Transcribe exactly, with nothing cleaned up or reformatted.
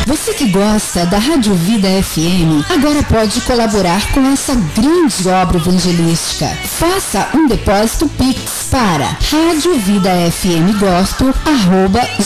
Você que gosta da Rádio Vida F M, agora pode colaborar com essa grande obra evangelística. Faça um depósito Pix para rádio vida f m gospel arroba